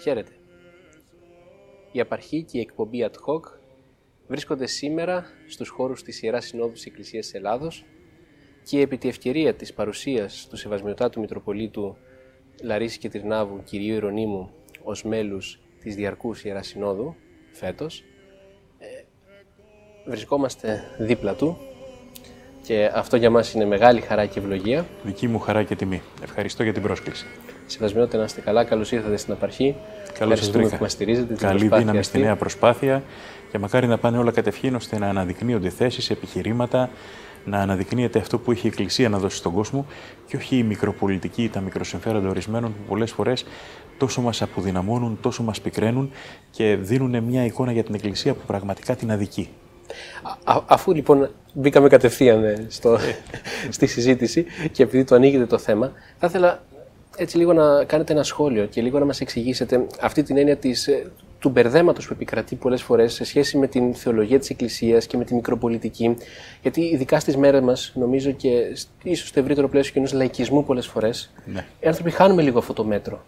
Χαίρετε. Η απαρχή και η εκπομπή ad hoc βρίσκονται σήμερα στους χώρους της Ιεράς Συνόδου της Εκκλησίας της Ελλάδος και επί τη ευκαιρία της παρουσίας του Σεβασμιωτάτου Μητροπολίτου Λαρίσης και Τυρνάβου Κυρίου Ιερονύμου ως μέλους της Διαρκούς Ιεράς Συνόδου φέτος, βρισκόμαστε δίπλα του και αυτό για μας είναι μεγάλη χαρά και ευλογία. Δική μου χαρά και τιμή. Ευχαριστώ για την πρόσκληση. Σεβασμιότητα, να είστε καλά. Καλώς ήρθατε στην απαρχή. Καλώς σας βρήκα. Που μας στηρίζετε. Καλή δύναμη στη νέα προσπάθεια και μακάρι να πάνε όλα κατευθείαν ώστε να αναδεικνύονται θέσεις, επιχειρήματα, να αναδεικνύεται αυτό που έχει η Εκκλησία να δώσει στον κόσμο και όχι η μικροπολιτική ή τα μικροσυμφέροντα ορισμένων που πολλές φορές τόσο μας αποδυναμώνουν, τόσο μας πικραίνουν και δίνουν μια εικόνα για την Εκκλησία που πραγματικά την αδικεί. Αφού λοιπόν μπήκαμε κατευθείαν στη συζήτηση και επειδή το ανοίγετε το θέμα, θα ήθελα έτσι λίγο να κάνετε ένα σχόλιο και λίγο να μας εξηγήσετε αυτή την έννοια του μπερδέματος που επικρατεί πολλές φορές σε σχέση με την θεολογία της Εκκλησίας και με τη μικροπολιτική. Γιατί ειδικά στις μέρες μας, νομίζω και ίσως στο ευρύτερο πλαίσιο και ενός λαϊκισμού πολλές φορές, οι άνθρωποι χάνουμε λίγο αυτό το μέτρο.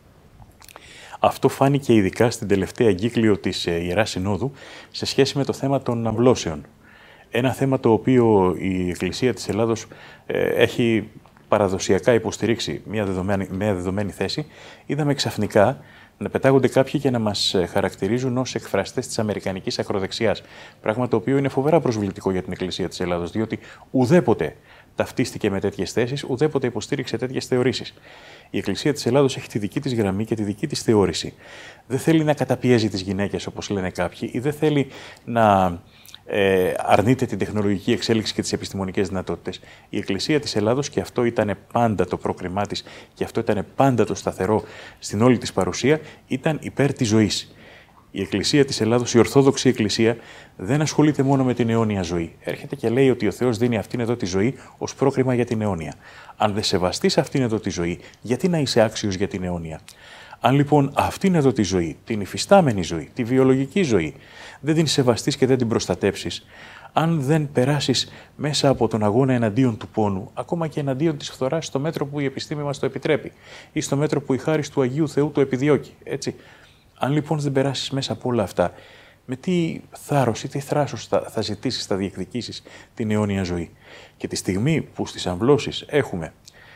Αυτό φάνηκε ειδικά στην τελευταία εγκύκλιο της Ιεράς Συνόδου σε σχέση με το θέμα των αμβλώσεων. Ένα θέμα το οποίο η Εκκλησία της Ελλάδος έχει παραδοσιακά υποστηρίξει μια δεδομένη θέση. Είδαμε ξαφνικά να πετάγονται κάποιοι και να μας χαρακτηρίζουν ως εκφραστές της αμερικανικής ακροδεξιάς. Πράγμα το οποίο είναι φοβερά προσβλητικό για την Εκκλησία της Ελλάδος, διότι ουδέποτε ταυτίστηκε με τέτοιες θέσεις, ουδέποτε υποστήριξε τέτοιες θεωρήσεις. Η Εκκλησία της Ελλάδος έχει τη δική της γραμμή και τη δική της θεώρηση. Δεν θέλει να καταπιέζει τις γυναίκες, όπως λένε κάποιοι, ή δεν θέλει να αρνείται την τεχνολογική εξέλιξη και τις επιστημονικές δυνατότητες. Η Εκκλησία της Ελλάδος, και αυτό ήταν πάντα το πρόκριμά της και αυτό ήταν πάντα το σταθερό στην όλη της παρουσία, ήταν υπέρ της ζωής. Η Εκκλησία της Ελλάδος, η Ορθόδοξη Εκκλησία, δεν ασχολείται μόνο με την αιώνια ζωή. Έρχεται και λέει ότι ο Θεός δίνει αυτήν εδώ τη ζωή ως πρόκριμα για την αιώνια. Αν δεν σεβαστείς αυτήν εδώ τη ζωή, γιατί να είσαι άξιος για την αιώνια? Αν λοιπόν αυτήν εδώ τη ζωή, την υφιστάμενη ζωή, τη βιολογική ζωή, δεν την σεβαστείς και δεν την προστατέψεις, αν δεν περάσεις μέσα από τον αγώνα εναντίον του πόνου, ακόμα και εναντίον της φθοράς, στο μέτρο που η επιστήμη μας το επιτρέπει ή στο μέτρο που η χάρις του Αγίου Θεού το επιδιώκει, έτσι. Αν λοιπόν δεν περάσεις μέσα από όλα αυτά, με τι θάρρος ή τι θράσος θα ζητήσεις, θα διεκδικήσεις την αιώνια ζωή? Και τη στιγμή που στις αμβλώσεις έχουμε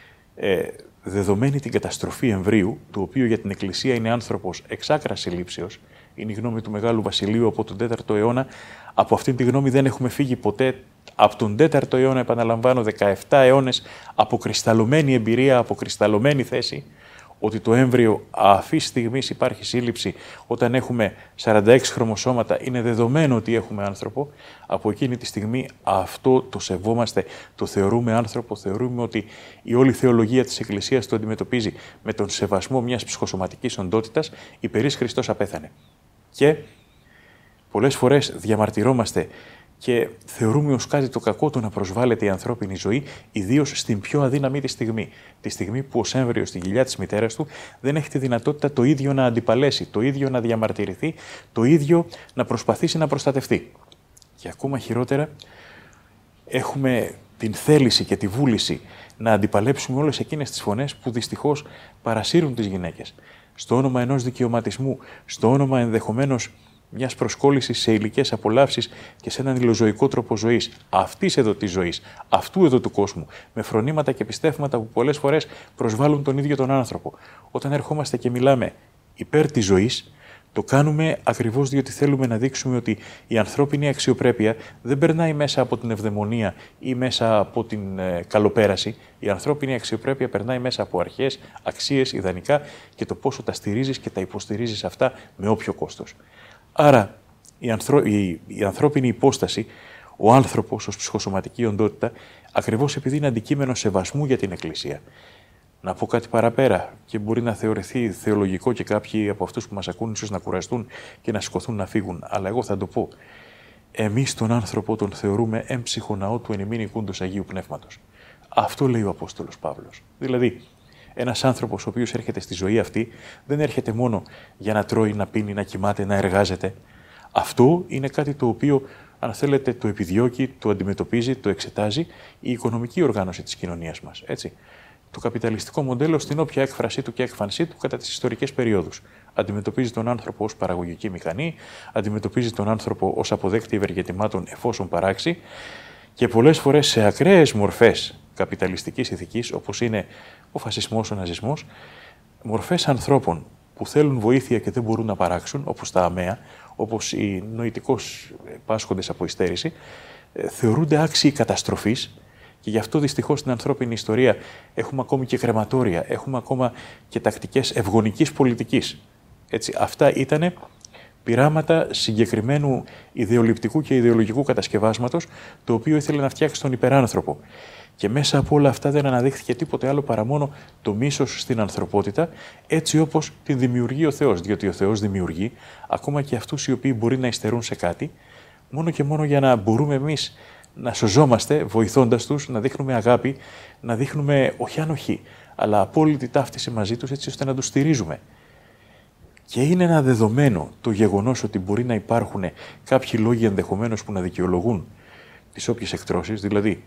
δεδομένη την καταστροφή εμβρίου, το οποίο για την Εκκλησία είναι άνθρωπος εξ άκρας συλλήψεως, είναι η γνώμη του Μεγάλου Βασιλείου από τον 4ο αιώνα. Από αυτήν τη γνώμη δεν έχουμε φύγει ποτέ. Από τον 4ο αιώνα, επαναλαμβάνω, 17 αιώνες αποκρισταλωμένη εμπειρία, αποκρισταλωμένη θέση, ότι το έμβριο αυτή στιγμή υπάρχει σύλληψη, όταν έχουμε 46 χρωμοσώματα, είναι δεδομένο ότι έχουμε άνθρωπο. Από εκείνη τη στιγμή αυτό το σεβόμαστε, το θεωρούμε άνθρωπο, θεωρούμε ότι η όλη θεολογία της Εκκλησίας το αντιμετωπίζει με τον σεβασμό μιας ψυχοσωματικής οντότητας, υπερής Χριστός απέθανε. Και πολλές φορές διαμαρτυρόμαστε και θεωρούμε ως κάτι το κακό το να προσβάλλεται η ανθρώπινη ζωή, ιδίως στην πιο αδύναμη τη στιγμή. Τη στιγμή που ως έμβριο στην κοιλιά της μητέρας του δεν έχει τη δυνατότητα το ίδιο να αντιπαλέσει, το ίδιο να διαμαρτυρηθεί, το ίδιο να προσπαθήσει να προστατευτεί. Και ακόμα χειρότερα, έχουμε την θέληση και τη βούληση να αντιπαλέψουμε όλες εκείνες τις φωνές που δυστυχώς παρασύρουν τις γυναίκες. Στο όνομα ενός δικαιωματισμού, στο όνομα ενδεχομένως μιας προσκόλλησης σε υλικές απολαύσεις και σε έναν υλοζωικό τρόπο ζωής, αυτής εδώ της ζωής, αυτού εδώ του κόσμου, με φρονήματα και πιστεύματα που πολλές φορές προσβάλλουν τον ίδιο τον άνθρωπο. Όταν ερχόμαστε και μιλάμε υπέρ της ζωής, το κάνουμε ακριβώς διότι θέλουμε να δείξουμε ότι η ανθρώπινη αξιοπρέπεια δεν περνάει μέσα από την ευδαιμονία ή μέσα από την καλοπέραση. Η ανθρώπινη αξιοπρέπεια περνάει μέσα από αρχές, αξίες, ιδανικά και το πόσο τα στηρίζεις και τα υποστηρίζεις αυτά με όποιο κόστος. Άρα η ανθρώπινη υπόσταση, ο άνθρωπος ως ψυχοσωματική οντότητα, ακριβώς επειδή είναι αντικείμενο σεβασμού για την Εκκλησία. Να πω κάτι παραπέρα και μπορεί να θεωρηθεί θεολογικό και κάποιοι από αυτούς που μας ακούν ίσως να κουραστούν και να σηκωθούν να φύγουν, αλλά εγώ θα το πω. Εμείς τον άνθρωπο τον θεωρούμε έμψυχο ναό του εν ημίν οικούντος Αγίου Πνεύματος. Αυτό λέει ο Απόστολος Παύλος. Δηλαδή, ένας άνθρωπος ο οποίος έρχεται στη ζωή αυτή δεν έρχεται μόνο για να τρώει, να πίνει, να κοιμάται, να εργάζεται. Αυτό είναι κάτι το οποίο, αν θέλετε, το επιδιώκει, το αντιμετωπίζει, το εξετάζει η οικονομική οργάνωση της κοινωνίας μας. Έτσι. Το καπιταλιστικό μοντέλο στην όποια έκφρασή του και έκφανσή του κατά τις ιστορικές περιόδους. Αντιμετωπίζει τον άνθρωπο ως παραγωγική μηχανή, αντιμετωπίζει τον άνθρωπο ως αποδέκτη ευεργετημάτων εφόσον παράξει και πολλές φορές σε ακραίες μορφές καπιταλιστικής ηθικής, όπως είναι ο φασισμός, ο ναζισμός, μορφές ανθρώπων που θέλουν βοήθεια και δεν μπορούν να παράξουν, όπως τα αμαία, όπως οι νοητικώς πάσχοντες από υστέρηση, θεωρούνται άξιοι καταστροφής. Και γι' αυτό δυστυχώς στην ανθρώπινη ιστορία έχουμε ακόμη και κρεματόρια, έχουμε ακόμα και τακτικές ευγονικής πολιτικής. Έτσι, αυτά ήταν πειράματα συγκεκριμένου ιδεολειπτικού και ιδεολογικού κατασκευάσματος, το οποίο ήθελε να φτιάξει τον υπεράνθρωπο. Και μέσα από όλα αυτά δεν αναδείχθηκε τίποτε άλλο παρά μόνο το μίσος στην ανθρωπότητα, έτσι όπως την δημιουργεί ο Θεός. Διότι ο Θεός δημιουργεί ακόμα και αυτούς οι οποίοι μπορεί να υστερούν σε κάτι, μόνο και μόνο για να μπορούμε εμείς να σωζόμαστε βοηθώντας τους, να δείχνουμε αγάπη, να δείχνουμε όχι ανοχή, αλλά απόλυτη ταύτιση μαζί τους, έτσι ώστε να τους στηρίζουμε. Και είναι ένα δεδομένο το γεγονός ότι μπορεί να υπάρχουν κάποιοι λόγοι ενδεχομένως που να δικαιολογούν τις όποιες εκτρώσεις, δηλαδή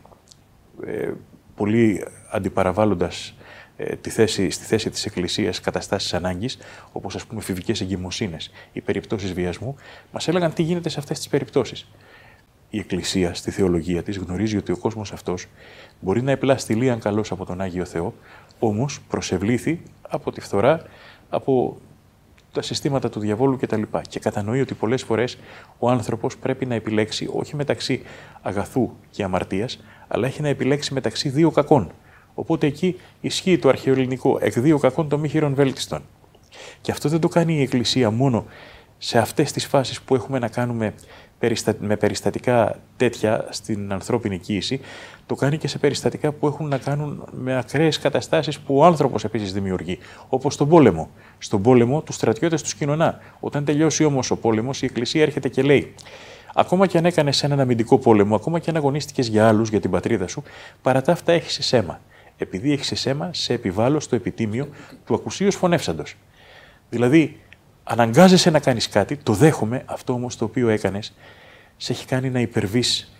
πολύ αντιπαραβάλλοντας στη θέση της Εκκλησίας καταστάσεις ανάγκης, όπως ας πούμε φηβικές εγκυμοσύνες ή περιπτώσεις βιασμού, μας έλεγαν τι γίνεται σε αυτές τις περιπτώσεις. Η Εκκλησία στη θεολογία της γνωρίζει ότι ο κόσμος αυτός μπορεί να επλάσти λίγαν καλός από τον Άγιο Θεό, όμως προσευλήθη από τη φθορά, από τα συστήματα του διαβόλου κτλ. Και κατανοεί ότι πολλές φορές ο άνθρωπος πρέπει να επιλέξει όχι μεταξύ αγαθού και αμαρτίας, αλλά έχει να επιλέξει μεταξύ δύο κακών. Οπότε εκεί ισχύει το αρχαιοελληνικό εκ δύο κακών το μη χειρον βέλτιστον. Και αυτό δεν το κάνει η Εκκλησία μόνο σε αυτές τις φάσεις που έχουμε να κάνουμε με περιστατικά τέτοια στην ανθρώπινη κοίηση, το κάνει και σε περιστατικά που έχουν να κάνουν με ακραίες καταστάσεις που ο άνθρωπος επίσης δημιουργεί, όπως στον πόλεμο. Στον πόλεμο τους στρατιώτες τους κοινωνά. Όταν τελειώσει όμως ο πόλεμος, η Εκκλησία έρχεται και λέει: ακόμα και αν έκανες έναν αμυντικό πόλεμο, ακόμα και αν αγωνίστηκες για άλλους, για την πατρίδα σου, παρά τα αυτά έχεις εσέμα. Επειδή έχεις εσέμα, σε επιβάλλω στο επιτίμιο του ακουσίως φωνεύσαντος. Δηλαδή, αναγκάζεσαι να κάνεις κάτι, το δέχομαι, αυτό όμως το οποίο έκανες, σε έχει κάνει να υπερβείς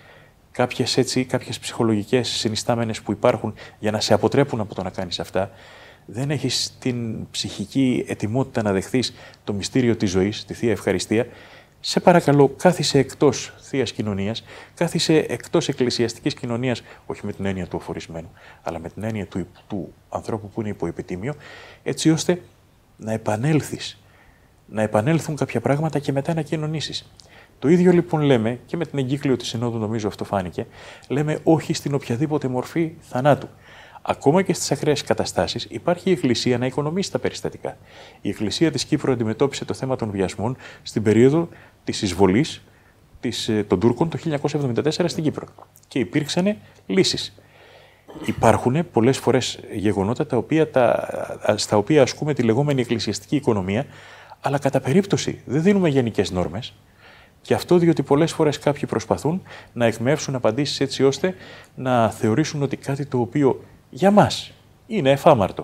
κάποιες ψυχολογικές συνιστάμενες που υπάρχουν για να σε αποτρέπουν από το να κάνεις αυτά. Δεν έχεις την ψυχική ετοιμότητα να δεχθείς το μυστήριο της ζωής, τη Θεία Ευχαριστία. Σε παρακαλώ, κάθισε εκτός Θείας Κοινωνίας, κάθισε εκτός εκκλησιαστικής κοινωνίας, όχι με την έννοια του οφορισμένου, αλλά με την έννοια του ανθρώπου που είναι υπό επιτίμιο, έτσι ώστε να επανέλθεις. Να επανέλθουν κάποια πράγματα και μετά να κοινωνήσεις. Το ίδιο λοιπόν λέμε και με την εγκύκλιο της Συνόδου, νομίζω αυτό φάνηκε, λέμε όχι στην οποιαδήποτε μορφή θανάτου. Ακόμα και στις ακραίες καταστάσεις υπάρχει η Εκκλησία να οικονομήσει τα περιστατικά. Η Εκκλησία της Κύπρου αντιμετώπισε το θέμα των βιασμών στην περίοδο της εισβολής των Τούρκων το 1974 στην Κύπρο. Και υπήρξαν λύσεις. Υπάρχουν πολλές φορές γεγονότα στα οποία ασκούμε τη λεγόμενη εκκλησιαστική οικονομία, αλλά κατά περίπτωση δεν δίνουμε γενικές νόρμες. Και αυτό διότι πολλές φορές κάποιοι προσπαθούν να εκμεύσουν απαντήσεις έτσι ώστε να θεωρήσουν ότι κάτι το οποίο για μας είναι εφάμαρτο.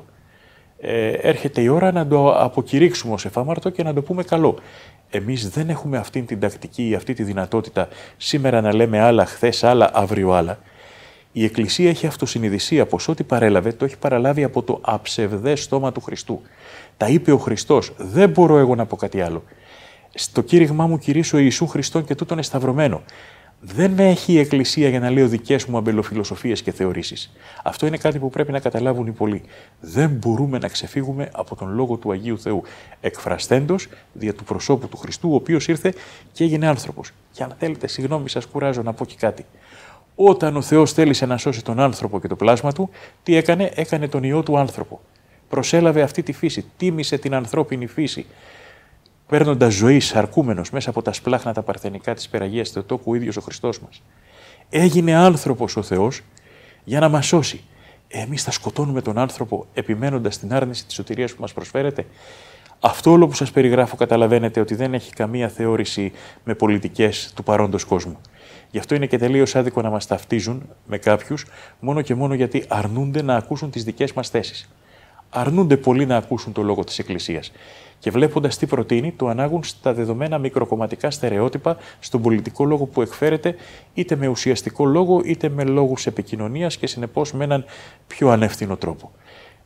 Έρχεται η ώρα να το αποκηρύξουμε ως εφάμαρτο και να το πούμε καλό. Εμείς δεν έχουμε αυτή την τακτική, αυτή τη δυνατότητα σήμερα να λέμε άλλα χθες, άλλα αύριο άλλα. Η Εκκλησία έχει αυτοσυνειδησία πως ό,τι παρέλαβε το έχει παραλάβει από το αψευδές στόμα του Χριστού. Τα είπε ο Χριστός, δεν μπορώ εγώ να πω κάτι άλλο. Στο κήρυγμά μου κηρύσω Ιησού Χριστόν και τούτον εσταυρωμένο. Δεν με έχει η Εκκλησία για να λέω δικές μου αμπελοφιλοσοφίες και θεωρήσεις. Αυτό είναι κάτι που πρέπει να καταλάβουν οι πολλοί. Δεν μπορούμε να ξεφύγουμε από τον Λόγο του Αγίου Θεού, εκφραστέντος δια του προσώπου του Χριστού, ο οποίος ήρθε και έγινε άνθρωπος. Και αν θέλετε, συγγνώμη, σας κουράζω να πω και κάτι. Όταν ο Θεός θέλησε να σώσει τον άνθρωπο και το πλάσμα του, τι έκανε? Έκανε τον Υιό του άνθρωπο. Προσέλαβε αυτή τη φύση, τίμησε την ανθρώπινη φύση. Παίρνοντας ζωή σαρκούμενος μέσα από τα σπλάχνα παρθενικά της Περαγίας Θεοτόκου ο ίδιος ο Χριστός μας. Έγινε άνθρωπος ο Θεός για να μας σώσει. Εμείς θα σκοτώνουμε τον άνθρωπο επιμένοντας την άρνηση της σωτηρίας που μας προσφέρεται. Αυτό όλο που σας περιγράφω καταλαβαίνετε ότι δεν έχει καμία θεώρηση με πολιτικές του παρόντος κόσμου. Γι' αυτό είναι και τελείως άδικο να μας ταυτίζουν με κάποιους μόνο και μόνο γιατί αρνούνται να ακούσουν τις δικές μας θέσεις. Αρνούνται πολύ να ακούσουν το λόγο της Εκκλησίας. Και βλέποντας τι προτείνει, το ανάγουν στα δεδομένα μικροκομματικά στερεότυπα στον πολιτικό λόγο που εκφέρεται, είτε με ουσιαστικό λόγο, είτε με λόγους επικοινωνίας και συνεπώς με έναν πιο ανεύθυνο τρόπο.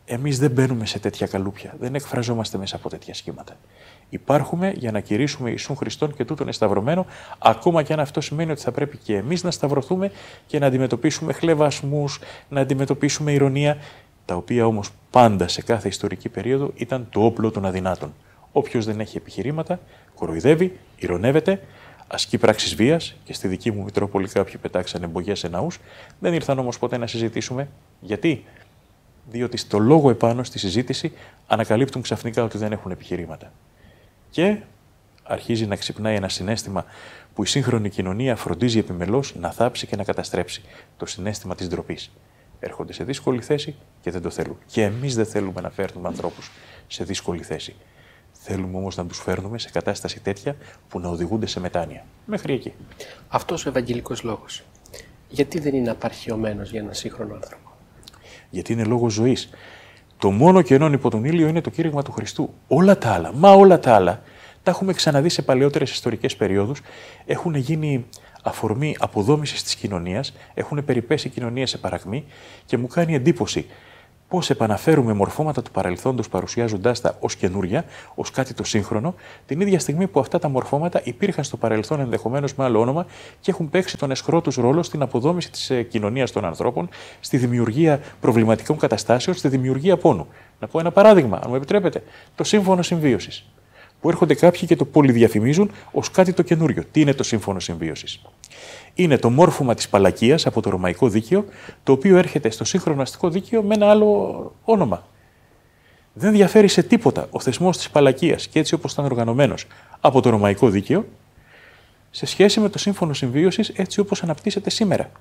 Εμείς δεν μπαίνουμε σε τέτοια καλούπια, δεν εκφραζόμαστε μέσα από τέτοια σχήματα. Υπάρχουμε για να κηρύσουμε Ιησούν Χριστόν και τούτον εσταυρωμένο, ακόμα και αν αυτό σημαίνει ότι θα πρέπει και εμείς να σταυρωθούμε και να αντιμετωπίσουμε χλευασμούς, να αντιμετωπίσουμε ηρωνία, τα οποία όμως πάντα σε κάθε ιστορική περίοδο ήταν το όπλο των αδυνάτων. Όποιος δεν έχει επιχειρήματα, κοροϊδεύει, ηρωνεύεται, ασκεί πράξεις βίας, και στη δική μου Μητρόπολη κάποιοι πετάξανε μπογιές σε ναούς. Δεν ήρθαν όμως ποτέ να συζητήσουμε. Γιατί? Διότι στο λόγο επάνω, στη συζήτηση, ανακαλύπτουν ξαφνικά ότι δεν έχουν επιχειρήματα. Και αρχίζει να ξυπνάει ένα συναίσθημα που η σύγχρονη κοινωνία φροντίζει επιμελώς να θάψει και να καταστρέψει. Το συναίσθημα της ντροπής. Έρχονται σε δύσκολη θέση και δεν το θέλουν. Και εμείς δεν θέλουμε να φέρνουμε ανθρώπους σε δύσκολη θέση. Θέλουμε όμως να τους φέρνουμε σε κατάσταση τέτοια που να οδηγούνται σε μετάνοια. Μέχρι εκεί. Αυτός ο Ευαγγελικός λόγος, γιατί δεν είναι απαρχαιωμένος για έναν σύγχρονο άνθρωπο? Γιατί είναι λόγος ζωής. Το μόνο κενόν υπό τον ήλιο είναι το κήρυγμα του Χριστού. Όλα τα άλλα, όλα τα άλλα, τα έχουμε ξαναδεί σε παλαιότερες ιστορικές περιόδους, έχουν γίνει αφορμή αποδόμησης της κοινωνίας, έχουν περιπέσει η κοινωνία σε παρακμή και μου κάνει εντύπωση πώς επαναφέρουμε μορφώματα του παρελθόντος παρουσιάζοντάς τα ως καινούρια, ως κάτι το σύγχρονο, την ίδια στιγμή που αυτά τα μορφώματα υπήρχαν στο παρελθόν ενδεχομένως με άλλο όνομα και έχουν παίξει τον αισχρό τους ρόλο στην αποδόμηση της κοινωνίας των ανθρώπων, στη δημιουργία προβληματικών καταστάσεων, στη δημιουργία πόνου. Να πω ένα παράδειγμα, αν μου επιτρέπετε, το Σύμφωνο Συμβίωσης. Που έρχονται κάποιοι και το πολυδιαφημίζουν ως κάτι το καινούριο. Τι είναι το Σύμφωνο Συμβίωσης? Είναι το μόρφωμα της παλλακίας από το Ρωμαϊκό Δίκαιο, το οποίο έρχεται στο σύγχρονο αστικό δίκαιο με ένα άλλο όνομα. Δεν διαφέρει σε τίποτα ο θεσμός της παλλακίας και έτσι όπως ήταν οργανωμένος από το Ρωμαϊκό Δίκαιο, σε σχέση με το Σύμφωνο Συμβίωσης έτσι όπως αναπτύσσεται σήμερα.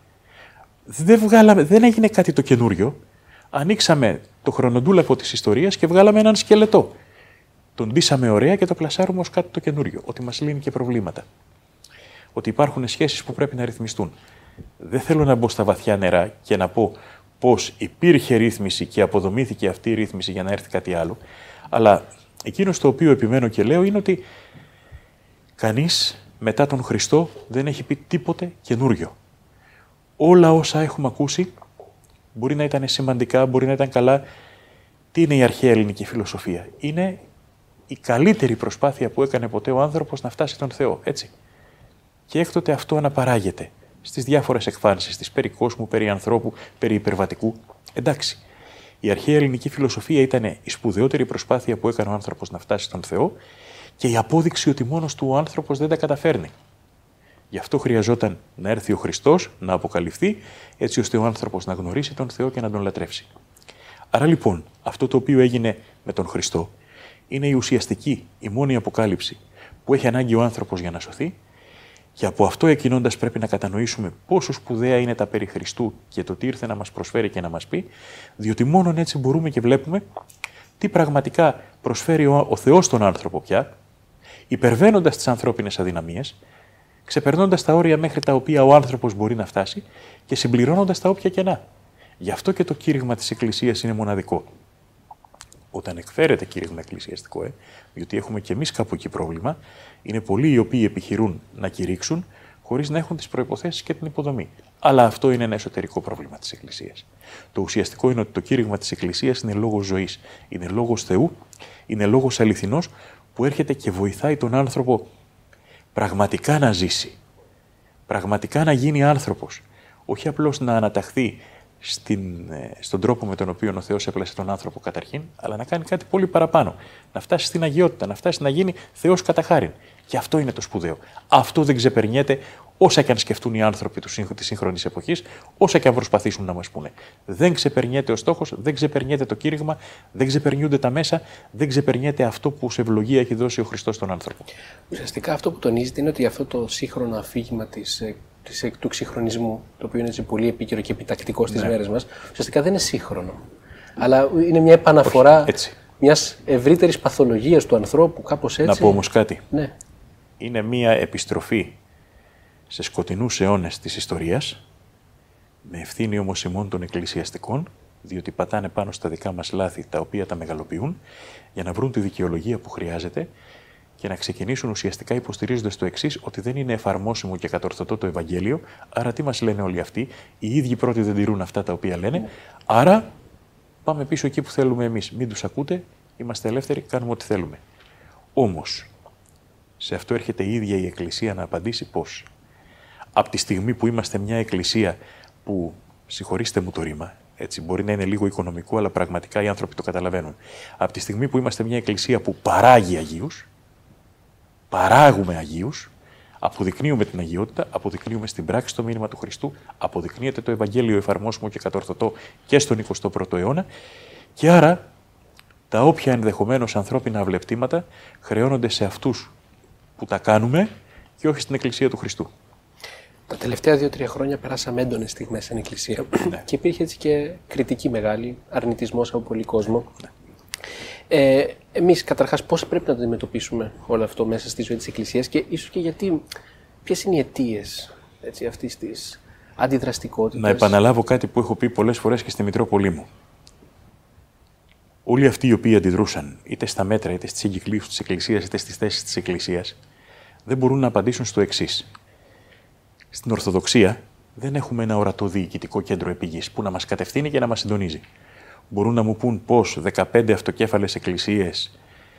Δεν έγινε κάτι το καινούριο. Ανοίξαμε το χρονοτούλαπο της ιστορίας και βγάλαμε έναν σκελετό. Τον ντύσαμε ωραία και το πλασάρουμε ως κάτι το καινούριο, ότι μας λύνει και προβλήματα. Ότι υπάρχουν σχέσεις που πρέπει να ρυθμιστούν. Δεν θέλω να μπω στα βαθιά νερά και να πω πώς υπήρχε ρύθμιση και αποδομήθηκε αυτή η ρύθμιση για να έρθει κάτι άλλο, αλλά εκείνο στο οποίο επιμένω και λέω είναι ότι κανείς μετά τον Χριστό δεν έχει πει τίποτε καινούριο. Όλα όσα έχουμε ακούσει μπορεί να ήταν σημαντικά, μπορεί να ήταν καλά. Τι είναι η αρχαία ελληνική φιλοσοφία? Είναι η καλύτερη προσπάθεια που έκανε ποτέ ο άνθρωπος να φτάσει τον Θεό, έτσι. Και έκτοτε αυτό αναπαράγεται στις διάφορες εκφάνσεις της, περί κόσμου, περί ανθρώπου, περί υπερβατικού. Εντάξει, η αρχαία ελληνική φιλοσοφία ήταν η σπουδαιότερη προσπάθεια που έκανε ο άνθρωπος να φτάσει στον Θεό και η απόδειξη ότι μόνος του ο άνθρωπος δεν τα καταφέρνει. Γι' αυτό χρειαζόταν να έρθει ο Χριστός, να αποκαλυφθεί, έτσι ώστε ο άνθρωπος να γνωρίσει τον Θεό και να τον λατρεύσει. Άρα λοιπόν, αυτό το οποίο έγινε με τον Χριστό είναι η ουσιαστική, η μόνη αποκάλυψη που έχει ανάγκη ο άνθρωπος για να σωθεί, και από αυτό εκκινώντας πρέπει να κατανοήσουμε πόσο σπουδαία είναι τα περί Χριστού και το τι ήρθε να μας προσφέρει και να μας πει, διότι μόνον έτσι μπορούμε και βλέπουμε τι πραγματικά προσφέρει ο Θεός στον άνθρωπο πια, υπερβαίνοντας τις ανθρώπινες αδυναμίες, ξεπερνώντας τα όρια μέχρι τα οποία ο άνθρωπος μπορεί να φτάσει και συμπληρώνοντας τα όποια κενά. Γι' αυτό και το κήρυγμα της Εκκλησίας είναι μοναδικό. Όταν εκφέρεται κήρυγμα εκκλησιαστικό, διότι έχουμε και εμείς κάπου εκεί πρόβλημα, είναι πολλοί οι οποίοι επιχειρούν να κηρύξουν χωρίς να έχουν τις προϋποθέσεις και την υποδομή. Αλλά αυτό είναι ένα εσωτερικό πρόβλημα της Εκκλησίας. Το ουσιαστικό είναι ότι το κήρυγμα της Εκκλησίας είναι λόγος ζωής, είναι λόγος Θεού, είναι λόγος αληθινός που έρχεται και βοηθάει τον άνθρωπο πραγματικά να ζήσει, πραγματικά να γίνει άνθρωπος, όχι απλώς να αναταχθεί στον τρόπο με τον οποίο ο Θεός έπλασε τον άνθρωπο καταρχήν, αλλά να κάνει κάτι πολύ παραπάνω. Να φτάσει στην αγιότητα, να φτάσει να γίνει Θεός κατά χάριν. Και αυτό είναι το σπουδαίο. Αυτό δεν ξεπερνιέται όσα και αν σκεφτούν οι άνθρωποι της σύγχρονης εποχής, όσα και αν προσπαθήσουν να μας πούνε. Δεν ξεπερνιέται ο στόχος, δεν ξεπερνιέται το κήρυγμα, δεν ξεπερνιούνται τα μέσα, δεν ξεπερνιέται αυτό που σε ευλογία έχει δώσει ο Χριστός στον άνθρωπο. Ουσιαστικά αυτό που τονίζεται είναι ότι αυτό το σύγχρονο αφήγημα του εξυγχρονισμού, το οποίο είναι έτσι πολύ επίκαιρο και επιτακτικό στις μέρες μας, ουσιαστικά δεν είναι σύγχρονο. Αλλά είναι μια επαναφορά μιας ευρύτερης παθολογίας του ανθρώπου, κάπως έτσι. Να πω όμως κάτι. Ναι. Είναι μια επιστροφή σε σκοτεινούς αιώνες της ιστορίας, με ευθύνη όμως ημών των εκκλησιαστικών, διότι πατάνε πάνω στα δικά μας λάθη, τα οποία τα μεγαλοποιούν, για να βρουν τη δικαιολογία που χρειάζεται και να ξεκινήσουν ουσιαστικά υποστηρίζοντας το εξής, ότι δεν είναι εφαρμόσιμο και κατορθωτό το Ευαγγέλιο, άρα τι μας λένε όλοι αυτοί, οι ίδιοι πρώτοι δεν τηρούν αυτά τα οποία λένε, άρα πάμε πίσω εκεί που θέλουμε εμείς. Μην τους ακούτε, είμαστε ελεύθεροι, κάνουμε ό,τι θέλουμε. Όμως, σε αυτό έρχεται η ίδια η Εκκλησία να απαντήσει πώς. Από τη στιγμή που είμαστε μια Εκκλησία που, συγχωρήστε μου το ρήμα, έτσι, μπορεί να είναι λίγο οικονομικό, αλλά πραγματικά οι άνθρωποι το καταλαβαίνουν. Από τη στιγμή που είμαστε μια Εκκλησία που παράγει Αγίους, παράγουμε Αγίους, αποδεικνύουμε την αγιότητα, αποδεικνύουμε στην πράξη το μήνυμα του Χριστού, αποδεικνύεται το Ευαγγέλιο εφαρμόσιμο και κατορθωτό και στον 21ο αιώνα, και άρα τα όποια ενδεχομένως ανθρώπινα αυλεπτήματα χρεώνονται σε αυτούς που τα κάνουμε και όχι στην Εκκλησία του Χριστού. Τα τελευταία 2-3 χρόνια περάσαμε έντονες στιγμές στην Εκκλησία και υπήρχε έτσι και κριτική μεγάλη, αρνητισμός από πολύ κόσμο. Εμείς καταρχάς πώς πρέπει να το αντιμετωπίσουμε όλο αυτό μέσα στη ζωή της Εκκλησίας και ίσως και γιατί, ποιες είναι οι αιτίες αυτής της αντιδραστικότητας. Να επαναλάβω κάτι που έχω πει πολλές φορές και στη Μητρόπολη μου. Όλοι αυτοί οι οποίοι αντιδρούσαν είτε στα μέτρα, είτε στις εγκυκλίους της Εκκλησίας, είτε στις θέσεις της Εκκλησίας, δεν μπορούν να απαντήσουν στο εξής. Στην Ορθοδοξία δεν έχουμε ένα ορατό διοικητικό κέντρο επίγειας που να μας κατευθύνει και να μας συντονίζει. Μπορούν να μου πούν πώς 15 αυτοκέφαλες εκκλησίες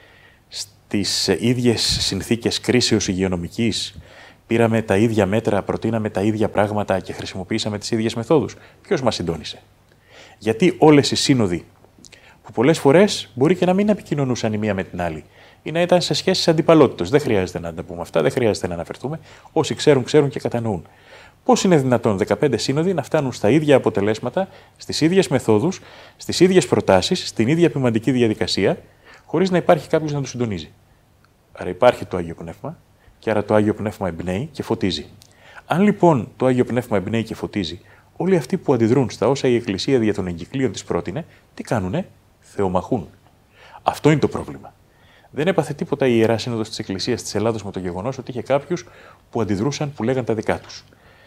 στις ίδιες συνθήκες κρίσεως υγειονομικής πήραμε τα ίδια μέτρα, προτείναμε τα ίδια πράγματα και χρησιμοποιήσαμε τις ίδιες μεθόδους. Ποιος μας συντόνισε? Γιατί όλες οι σύνοδοι, που πολλές φορές μπορεί και να μην επικοινωνούσαν η μία με την άλλη, ή να ήταν σε σχέσεις αντιπαλότητος. Δεν χρειάζεται να τα πούμε αυτά, δεν χρειάζεται να αναφερθούμε. Όσοι ξέρουν, ξέρουν και κατανοούν. Πώς είναι δυνατόν 15 σύνοδοι να φτάνουν στα ίδια αποτελέσματα, στις ίδιες μεθόδους, στις ίδιες προτάσεις, στην ίδια ποιμαντική διαδικασία, χωρίς να υπάρχει κάποιος να τους συντονίζει? Άρα υπάρχει το Άγιο Πνεύμα, και άρα το Άγιο Πνεύμα εμπνέει και φωτίζει. Αν λοιπόν το Άγιο Πνεύμα εμπνέει και φωτίζει, όλοι αυτοί που αντιδρούν στα όσα η Εκκλησία δια των εγκυκλίων της πρότεινε, τι κάνουνε? Θεομαχούν. Αυτό είναι το πρόβλημα. Δεν έπαθε τίποτα η Ιερά Σύνοδος της Εκκλησίας της Ελλάδος με το γεγονός ότι είχε κάποιους που αντιδρούσαν, που λέγαν τα δικά τους.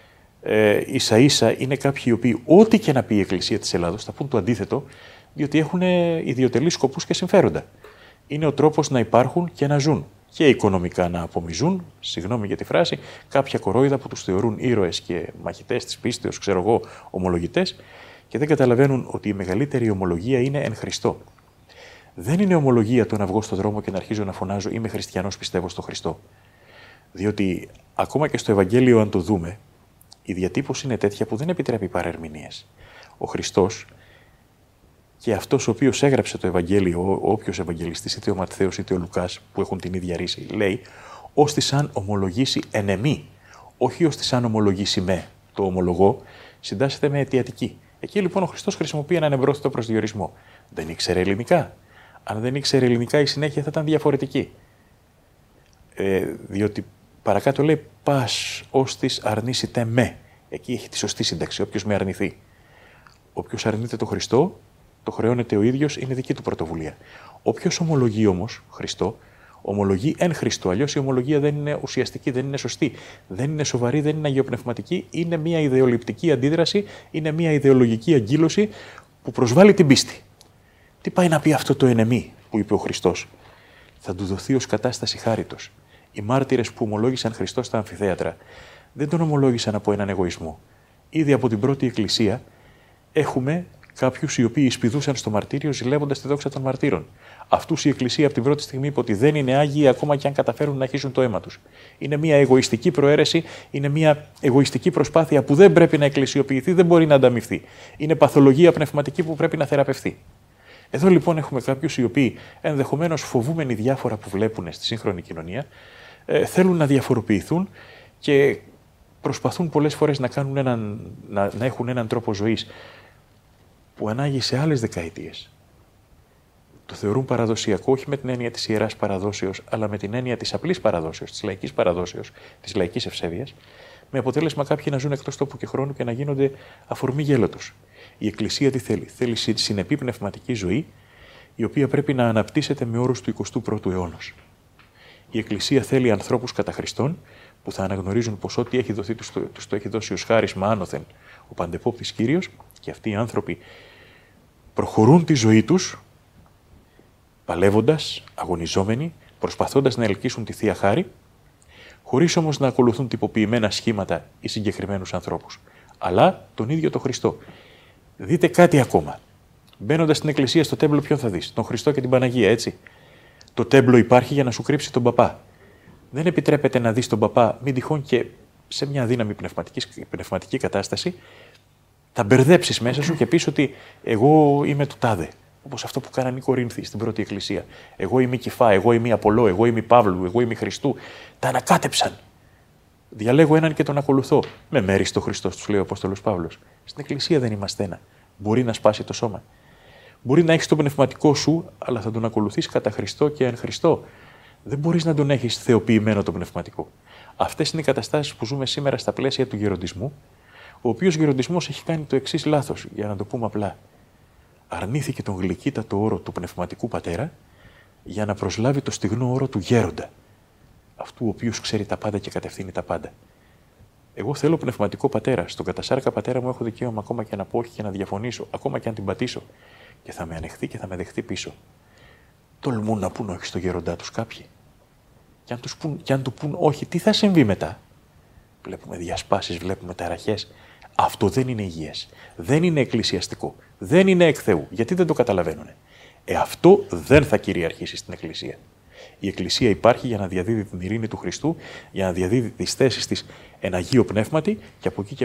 Ίσα-ίσα είναι κάποιοι οι οποίοι, ό,τι και να πει η Εκκλησία της Ελλάδος, θα πούν το αντίθετο, διότι έχουν ιδιωτελείς σκοπούς και συμφέροντα. Είναι ο τρόπος να υπάρχουν και να ζουν. Και οικονομικά να απομυζούν, συγγνώμη για τη φράση, κάποια κορόιδα που τους θεωρούν ήρωες και μαχητές της πίστεως, ξέρω εγώ, ομολογητές, και δεν καταλαβαίνουν ότι η μεγαλύτερη ομολογία είναι εν Χριστώ. Δεν είναι ομολογία το να βγω στον δρόμο και να αρχίζω να φωνάζω «Είμαι χριστιανός, πιστεύω στο Χριστό». Διότι ακόμα και στο Ευαγγέλιο, αν το δούμε, η διατύπωση είναι τέτοια που δεν επιτρέπει παρερμηνίες. Ο Χριστός και αυτός ο οποίος έγραψε το Ευαγγέλιο, ο όποιος Ευαγγελιστής, είτε ο Ματθαίος είτε ο Λουκάς, που έχουν την ίδια ρίση, λέει «ώστις αν ομολογήσει εν εμή», όχι «ώστις αν ομολογήσει με». Το ομολογώ συντάσσεται με αιτιατική. Εκεί λοιπόν ο Χριστός χρησιμοποιεί έναν εμπρόθετο προσδιορισμό. Δεν ήξερε ελληνικά. Αν δεν ήξερε ελληνικά, η συνέχεια θα ήταν διαφορετική. Διότι παρακάτω λέει «πας ώστις αρνήσετε με». Εκεί έχει τη σωστή σύνταξη, όποιος με αρνηθεί. Όποιος αρνείται το Χριστό, το χρεώνεται ο ίδιος, είναι δική του πρωτοβουλία. Όποιος ομολογεί όμως Χριστό, ομολογεί εν Χριστώ. Αλλιώς η ομολογία δεν είναι ουσιαστική, δεν είναι σωστή, δεν είναι σοβαρή, δεν είναι αγιοπνευματική, είναι μια ιδεολειπτική αντίδραση, είναι μια ιδεολογική αγκύλωση που προσβάλλει την πίστη. Τι πάει να πει αυτό το ενεμή που είπε ο Χριστός? Θα του δοθεί ως κατάσταση χάριτος. Οι μάρτυρες που ομολόγησαν Χριστό στα αμφιθέατρα δεν τον ομολόγησαν από έναν εγωισμό. Ήδη από την πρώτη Εκκλησία έχουμε κάποιους οι οποίοι εισπηδούσαν στο μαρτύριο ζηλεύοντας τη δόξα των μαρτύρων. Αυτούς η Εκκλησία από την πρώτη στιγμή είπε ότι δεν είναι άγιοι ακόμα και αν καταφέρουν να χύσουν το αίμα τους. Είναι μια εγωιστική προαίρεση, είναι μια εγωιστική προσπάθεια που δεν πρέπει να εκκλησιοποιηθεί, δεν μπορεί να ανταμυφθεί. Είναι παθολογία πνευματική που πρέπει να θεραπευθεί. Εδώ λοιπόν έχουμε κάποιους οι οποίοι ενδεχομένως φοβούμενοι διάφορα που βλέπουν στη σύγχρονη κοινωνία, θέλουν να διαφοροποιηθούν και προσπαθούν πολλές φορές να έχουν έναν τρόπο ζωής που ανάγει σε άλλες δεκαετίες. Το θεωρούν παραδοσιακό, όχι με την έννοια της ιεράς παραδόσεως, αλλά με την έννοια της απλής παραδόσεως, της λαϊκής παραδόσεως, της λαϊκής ευσέβειας, με αποτέλεσμα κάποιοι να ζουν εκτός τόπου και χρόνου και να γίνονται αφορμή γέλοτος. Η Εκκλησία τι θέλει? Θέλει συνεπή πνευματική ζωή, η οποία πρέπει να αναπτύσσεται με όρους του 21ου αιώνα. Η Εκκλησία θέλει ανθρώπους κατά Χριστόν, που θα αναγνωρίζουν πως ό,τι έχει δοθεί τους το έχει δώσει ως χάρισμα άνωθεν ο παντεπόπτης Κύριος, και αυτοί οι άνθρωποι προχωρούν τη ζωή τους, παλεύοντας, αγωνιζόμενοι, προσπαθώντας να ελκύσουν τη Θεία Χάρη, χωρίς όμως να ακολουθούν τυποποιημένα σχήματα ή συγκεκριμένους ανθρώπους, αλλά τον ίδιο τον Χριστό. Δείτε κάτι ακόμα. Μπαίνοντας στην εκκλησία, στο τέμπλο, ποιον θα δεις? Τον Χριστό και την Παναγία, έτσι. Το τέμπλο υπάρχει για να σου κρύψει τον παπά. Δεν επιτρέπεται να δεις τον παπά, μην τυχόν και σε μια αδύναμη πνευματική κατάσταση, θα μπερδέψεις μέσα σου και πεις ότι εγώ είμαι του τάδε. Όπως αυτό που κάνανε οι Κορίνθοι στην πρώτη εκκλησία. Εγώ είμαι Κηφά, εγώ είμαι Απολό, εγώ είμαι Παύλου, εγώ είμαι Χριστού. Τα ανακάτεψαν. Διαλέγω έναν και τον ακολουθώ. Με μέριστο Χριστός, τους λέει ο Απόστολος Παύλος. Στην εκκλησία δεν είμαστε ένα. Μπορεί να σπάσει το σώμα. Μπορεί να έχεις το πνευματικό σου, αλλά θα τον ακολουθείς κατά Χριστό και εν Χριστώ. Δεν μπορείς να τον έχεις θεοποιημένο το πνευματικό. Αυτές είναι οι καταστάσεις που ζούμε σήμερα στα πλαίσια του γεροντισμού, ο οποίος γεροντισμός έχει κάνει το εξής λάθος, για να το πούμε απλά. Αρνήθηκε τον γλυκύτατο όρο του πνευματικού πατέρα για να προσλάβει το στιγνό όρο του γέροντα, αυτού ο οποίος ξέρει τα πάντα και κατευθύνει τα πάντα. Εγώ θέλω πνευματικό πατέρα. Στον κατασάρκα πατέρα μου έχω δικαίωμα ακόμα και να πω όχι και να διαφωνήσω, ακόμα και αν την πατήσω. Και θα με ανεχθεί και θα με δεχτεί πίσω. Τολμούν να πούν όχι στο γέροντά τους κάποιοι. Και αν του πούν όχι, τι θα συμβεί μετά? Βλέπουμε διασπάσεις, βλέπουμε ταραχές. Αυτό δεν είναι υγιές. Δεν είναι εκκλησιαστικό. Δεν είναι εκ Θεού. Γιατί δεν το καταλαβαίνουν? Αυτό δεν θα κυριαρχήσει στην Εκκλησία. Η Εκκλησία υπάρχει για να διαδίδει την ειρήνη του Χριστού, για να διαδίδει τις θέσεις της εν Αγίο Πνεύματι και από εκεί και